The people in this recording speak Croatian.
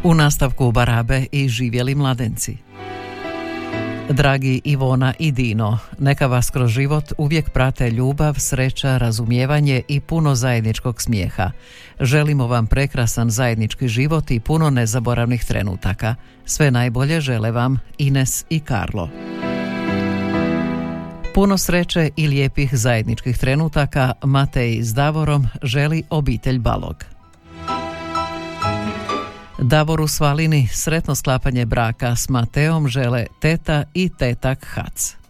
U nastavku Barabe i živjeli mladenci. Dragi Ivona i Dino, neka vas kroz život uvijek prate ljubav, sreća, razumijevanje i puno zajedničkog smijeha. Želimo vam prekrasan zajednički život i puno nezaboravnih trenutaka. Sve najbolje žele vam Ines i Karlo. Puno sreće i lijepih zajedničkih trenutaka Matej s Davorom želi obitelj Balog. Davoru Svalini sretno sklapanje braka s Mateom žele teta i tetak Hac.